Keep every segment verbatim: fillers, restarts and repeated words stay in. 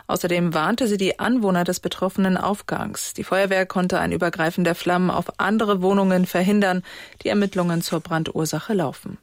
Außerdem warnte sie die Anwohner des betroffenen Aufgangs. Die Feuerwehr konnte ein Übergreifen der Flammen auf andere Wohnungen verhindern. Die Ermittlungen zur Brandursache laufen.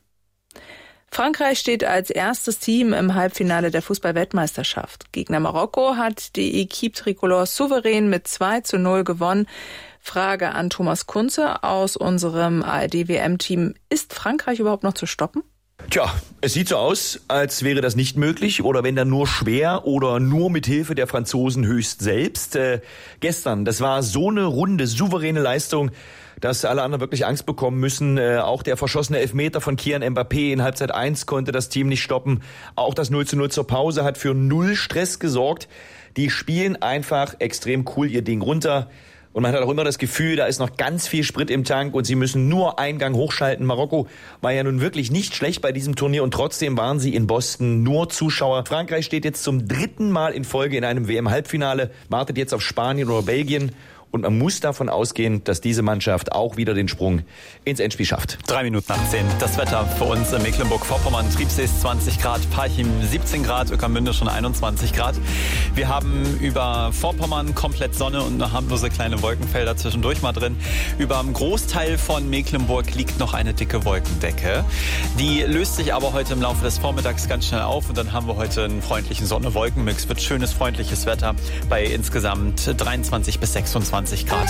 Frankreich steht als erstes Team im Halbfinale der Fußball-Weltmeisterschaft. Gegner Marokko hat die Equipe Tricolore souverän mit zwei zu null gewonnen. Frage an Thomas Kunze aus unserem A R D-W M-Team. Ist Frankreich überhaupt noch zu stoppen? Tja, es sieht so aus, als wäre das nicht möglich oder wenn dann nur schwer oder nur mit Hilfe der Franzosen höchst selbst. Äh, gestern, das war so eine runde, souveräne Leistung, dass alle anderen wirklich Angst bekommen müssen. Äh, auch der verschossene Elfmeter von Kylian Mbappé in Halbzeit eins konnte das Team nicht stoppen. Auch das null zu null zur Pause hat für null Stress gesorgt. Die spielen einfach extrem cool ihr Ding runter. Und man hat auch immer das Gefühl, da ist noch ganz viel Sprit im Tank und sie müssen nur einen Gang hochschalten. Marokko war ja nun wirklich nicht schlecht bei diesem Turnier und trotzdem waren sie in Boston nur Zuschauer. Frankreich steht jetzt zum dritten Mal in Folge in einem W M-Halbfinale, wartet jetzt auf Spanien oder Belgien. Und man muss davon ausgehen, dass diese Mannschaft auch wieder den Sprung ins Endspiel schafft. Drei Minuten nach zehn. Das Wetter für uns in Mecklenburg-Vorpommern. Triebsees zwanzig Grad, Parchim siebzehn Grad, Ueckermünde schon einundzwanzig Grad. Wir haben über Vorpommern komplett Sonne und eine harmlose kleine Wolkenfelder zwischendurch mal drin. Über einem Großteil von Mecklenburg liegt noch eine dicke Wolkendecke. Die löst sich aber heute im Laufe des Vormittags ganz schnell auf und dann haben wir heute einen freundlichen Sonne-Wolken-Mix. Wird schönes, freundliches Wetter bei insgesamt dreiundzwanzig bis sechsundzwanzig Grad.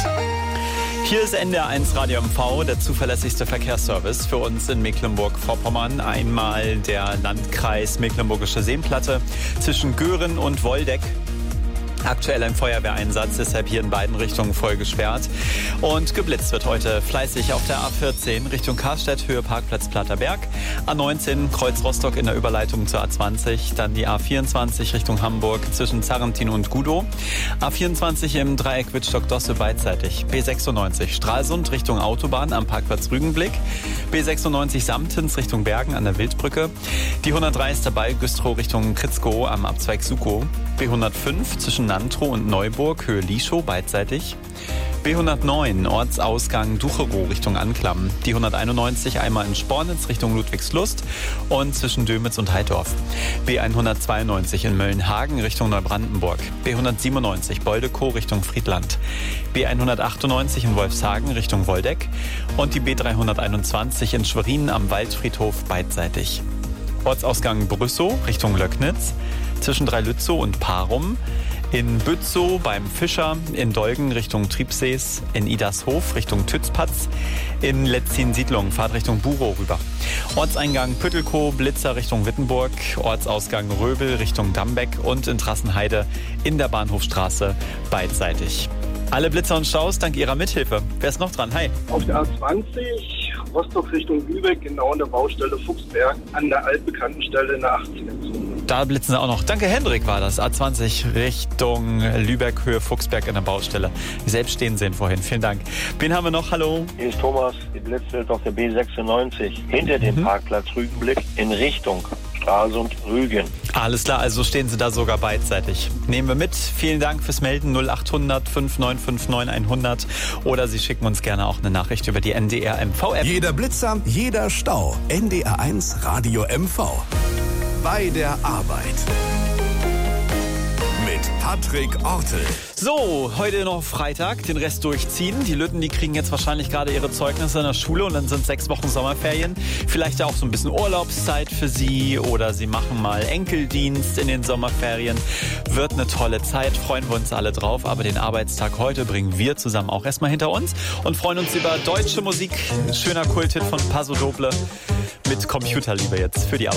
Hier ist N D R eins Radio M V, der zuverlässigste Verkehrsservice für uns in Mecklenburg-Vorpommern. Einmal der Landkreis Mecklenburgische Seenplatte zwischen Göhren und Woldeck. Aktuell ein Feuerwehreinsatz, deshalb hier in beiden Richtungen voll gesperrt. Und geblitzt wird heute fleißig auf der A vierzehn Richtung Karstedt, Höhe Parkplatz Platterberg. A neunzehn Kreuz Rostock in der Überleitung zur A zwanzig. Dann die A vierundzwanzig Richtung Hamburg zwischen Zarrentin und Gudow. A vierundzwanzig im Dreieck Wittstock-Dosse beidseitig. B sechsundneunzig Stralsund Richtung Autobahn am Parkplatz Rügenblick. B sechsundneunzig Samtens Richtung Bergen an der Wildbrücke. Die hundertdrei ist dabei Güstrow Richtung Kritzkow am Abzweig Sukow. B hundertfünf zwischen Nantrow und Neuburg, Höhe Lieschow, beidseitig. B hundertneun, Ortsausgang Ducherow Richtung Anklam. Die hunderteinundneunzig einmal in Spornitz Richtung Ludwigslust und zwischen Dömitz und Heidorf. B hundertzweiundneunzig in Möllenhagen Richtung Neubrandenburg. B hundertsiebenundneunzig Boldekow Richtung Friedland. B hundertachtundneunzig in Wolfshagen Richtung Woldeck. Und die B dreihunderteinundzwanzig in Schwerin am Waldfriedhof beidseitig. Ortsausgang Brüssow Richtung Löcknitz. Zwischen Dreilützow und Parum, in Bützow beim Fischer, in Dolgen Richtung Triebsees, in Idarshof Richtung Tützpatz, in Letzin-Siedlung, Fahrt Richtung Burow rüber. Ortseingang Püttelkow, Blitzer Richtung Wittenburg, Ortsausgang Röbel Richtung Dambeck und in Trassenheide in der Bahnhofstraße beidseitig. Alle Blitzer und Staus dank Ihrer Mithilfe. Wer ist noch dran? Hi. Auf der A zwanzig, Rostock Richtung Lübeck, genau an der Baustelle Fuchsberg, an der altbekannten Stelle in der achtzehn-Zone. Da blitzen sie auch noch. Danke, Hendrik war das. A zwanzig Richtung Lübeck, Höhe Fuchsberg an der Baustelle. Selbst stehen sehen vorhin. Vielen Dank. Wen haben wir noch? Hallo. Hier ist Thomas. Die blitzt auf der B sechsundneunzig hinter dem mhm. Parkplatz Rügenblick in Richtung Stralsund-Rügen. Alles klar, also stehen Sie da sogar beidseitig. Nehmen wir mit. Vielen Dank fürs Melden. null achthundert fünf neun fünf neun hundert oder Sie schicken uns gerne auch eine Nachricht über die N D R M V-App. Jeder Blitzer, jeder Stau. N D R eins Radio M V. Bei der Arbeit. Mit Patrick Ortel. So, heute noch Freitag, den Rest durchziehen. Die Lütten, die kriegen jetzt wahrscheinlich gerade ihre Zeugnisse in der Schule und dann sind sechs Wochen Sommerferien. Vielleicht auch so ein bisschen Urlaubszeit für Sie oder Sie machen mal Enkeldienst in den Sommerferien. Wird eine tolle Zeit, freuen wir uns alle drauf. Aber den Arbeitstag heute bringen wir zusammen auch erstmal hinter uns und freuen uns über deutsche Musik. Ein schöner Kulthit von Paso Doble mit Computerliebe jetzt für die Arbeit.